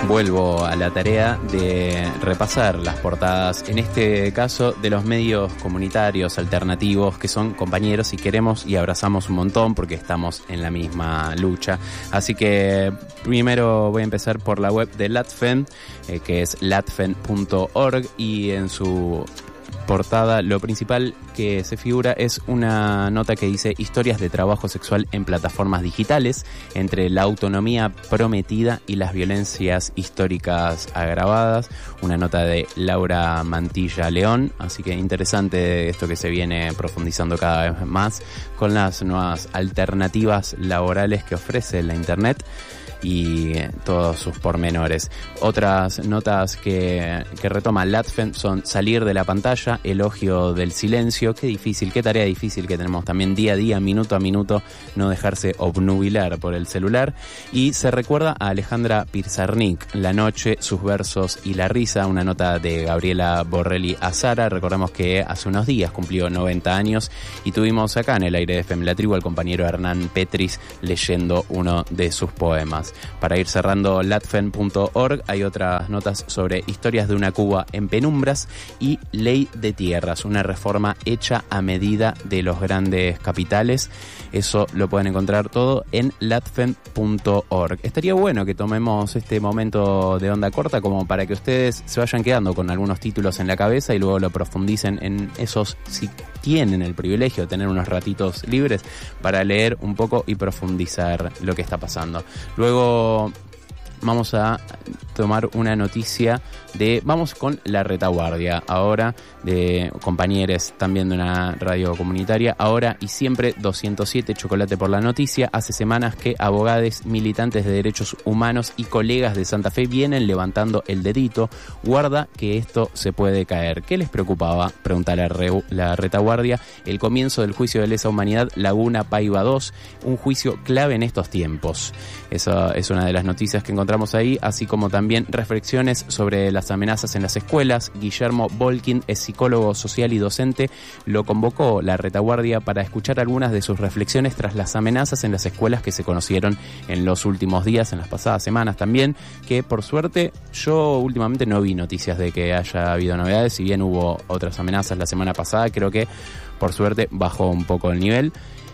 vuelvo a la tarea de repasar las portadas, en este caso de los medios comunitarios alternativos que son compañeros y queremos y abrazamos un montón porque estamos en la misma lucha. Así que primero voy a empezar por la web de LATFEN, que es latfen.org, y en su portada lo principal que se figura es una nota que dice: historias de trabajo sexual en plataformas digitales, entre la autonomía prometida y las violencias históricas agravadas. Una nota de Laura Mantilla León, así que interesante esto que se viene profundizando cada vez más con las nuevas alternativas laborales que ofrece la internet y todos sus pormenores. Otras notas que retoma LATFEN son: salir de la pantalla, elogio del silencio. Qué difícil, qué tarea difícil que tenemos también día a día, minuto a minuto, no dejarse obnubilar por el celular. Y se recuerda a Alejandra Pizarnik, La noche, sus versos y la risa, una nota de Gabriela Borrelli Azara. Recordemos que hace unos días cumplió 90 años y tuvimos acá en el aire de FM La Tribu al compañero Hernán Petris leyendo uno de sus poemas. Para ir cerrando latfen.org hay otras notas sobre historias de una Cuba en penumbras y ley de tierras, una reforma hecha a medida de los grandes capitales. Eso lo pueden encontrar todo en latfen.org. Estaría bueno que tomemos este momento de onda corta como para que ustedes se vayan quedando con algunos títulos en la cabeza y luego lo profundicen en esos, si tienen el privilegio de tener unos ratitos libres para leer un poco y profundizar lo que está pasando. Luego vamos a tomar una noticia vamos con la retaguardia ahora, de compañeros también de una radio comunitaria. Ahora y siempre 207 Chocolate por la Noticia. Hace semanas que abogados, militantes de derechos humanos y colegas de Santa Fe vienen levantando el dedito. Guarda que esto se puede caer. ¿Qué les preocupaba? Pregunta la retaguardia. El comienzo del juicio de lesa humanidad Laguna Paiva 2, un juicio clave en estos tiempos. Esa es una de las noticias que encontramos ahí, así como también reflexiones sobre las amenazas en las escuelas. Guillermo Bolkin es psicólogo social y docente. Lo convocó la retaguardia para escuchar algunas de sus reflexiones tras las amenazas en las escuelas que se conocieron en los últimos días, en las pasadas semanas también, que por suerte yo últimamente no vi noticias de que haya habido novedades. Si bien hubo otras amenazas la semana pasada, creo que por suerte bajó un poco el nivel.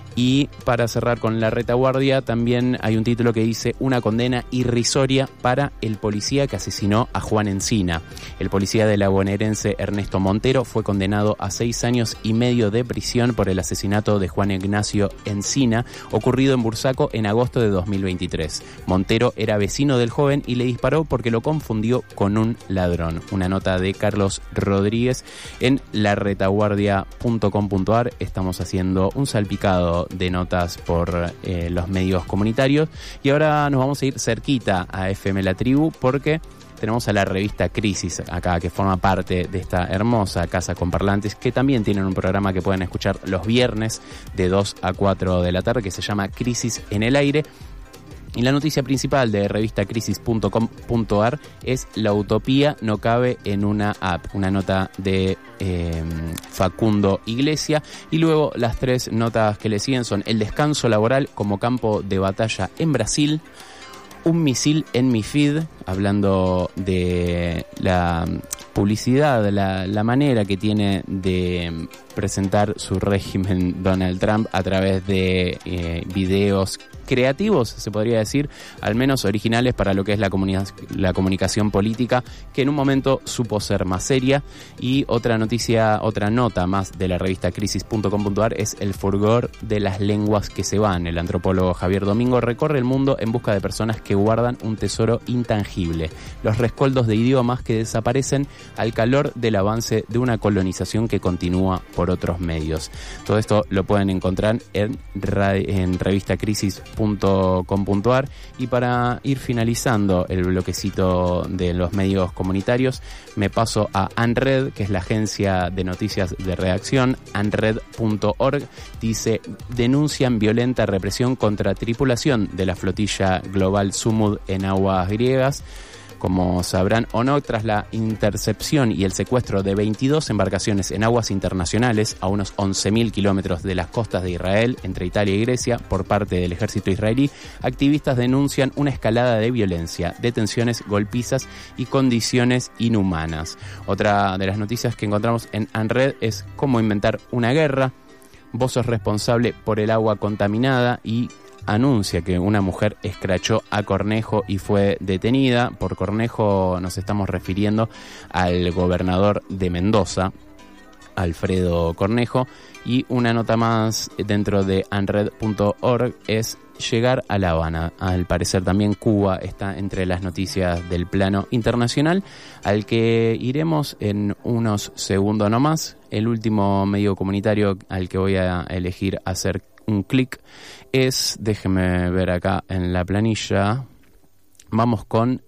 Y para cerrar con la retaguardia, también hay un título que dice: una condena irrisoria para el policía que asesinó a Juan Encina. El policía de la bonaerense Ernesto Montero fue condenado a 6 años y medio de prisión por el asesinato de Juan Ignacio Encina, ocurrido en Bursaco en agosto de 2023. Montero era vecino del joven y le disparó porque lo confundió con un ladrón. Una nota de Carlos Rodríguez en laretaguardia.com.ar. Estamos haciendo un salpicado de notas por los medios comunitarios y ahora nos vamos a ir cerquita a FM La Tribu porque tenemos a la revista Crisis acá, que forma parte de esta hermosa casa con parlantes, que también tienen un programa que pueden escuchar los viernes de 2 a 4 de la tarde que se llama Crisis en el Aire. Y la noticia principal de revistacrisis.com.ar es: la utopía no cabe en una app. Una nota de Facundo Iglesia. Y luego las 3 notas que le siguen son: el descanso laboral como campo de batalla en Brasil, un misil en mi feed, hablando de la publicidad, la manera que tiene de presentar su régimen Donald Trump a través de videos creativos, se podría decir, al menos originales para lo que es la comunicación política, que en un momento supo ser más seria. Y otra nota más de la revista crisis.com.ar es: el furor de las lenguas que se van. El antropólogo Javier Domingo recorre el mundo en busca de personas que guardan un tesoro intangible, los rescoldos de idiomas que desaparecen al calor del avance de una colonización que continúa por otros medios. Todo esto lo pueden encontrar en revistacrisis.com.ar. Y para ir finalizando el bloquecito de los medios comunitarios, me paso a ANRED, que es la agencia de noticias de redacción. ANRED.org dice: denuncian violenta represión contra tripulación de la flotilla global Sumud en aguas griegas. como sabrán o no, tras la intercepción y el secuestro de 22 embarcaciones en aguas internacionales a unos 11.000 kilómetros de las costas de Israel, entre Italia y Grecia, por parte del ejército israelí, activistas denuncian una escalada de violencia, detenciones, golpizas y condiciones inhumanas. Otra de las noticias que encontramos en Unread es cómo inventar una guerra. Vos sos responsable por el agua contaminada, y anuncia que una mujer escrachó a Cornejo y fue detenida. Por Cornejo nos estamos refiriendo al gobernador de Mendoza, Alfredo Cornejo. Y una nota más dentro de unread.org es llegar a La Habana. Al parecer también Cuba está entre las noticias del plano internacional, al que iremos en unos segundos nomás. El último medio comunitario al que voy a elegir hacer un clic es, déjeme ver acá en la planilla, vamos con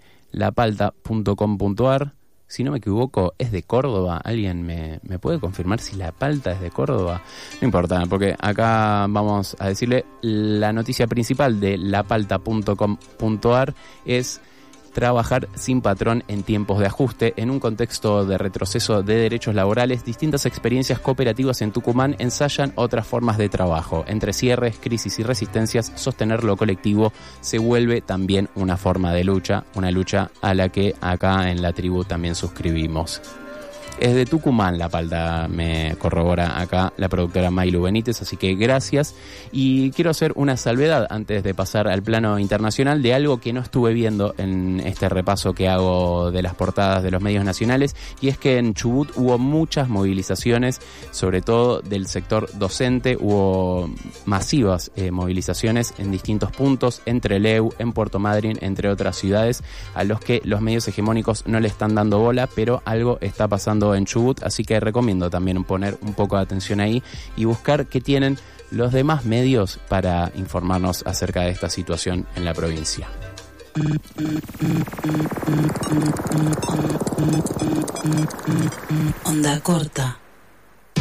lapalta.com.ar. Si no me equivoco, es de Córdoba. ¿Alguien me puede confirmar si La Palta es de Córdoba? No importa, porque acá vamos a decirle la noticia principal de lapalta.com.ar es: trabajar sin patrón en tiempos de ajuste. En un contexto de retroceso de derechos laborales, distintas experiencias cooperativas en Tucumán ensayan otras formas de trabajo. Entre cierres, crisis y resistencias, sostener lo colectivo se vuelve también una forma de lucha, una lucha a la que acá en la tribu también suscribimos. Es de Tucumán La Palta, me corrobora acá la productora Mailu Benítez, así que gracias. Y quiero hacer una salvedad antes de pasar al plano internacional de algo que no estuve viendo en este repaso que hago de las portadas de los medios nacionales, y es que en Chubut hubo muchas movilizaciones, sobre todo del sector docente. Hubo masivas movilizaciones en distintos puntos, en Trelew, en Puerto Madryn, entre otras ciudades, a los que los medios hegemónicos no le están dando bola, pero algo está pasando en Chubut, así que recomiendo también poner un poco de atención ahí y buscar qué tienen los demás medios para informarnos acerca de esta situación en la provincia. Onda corta.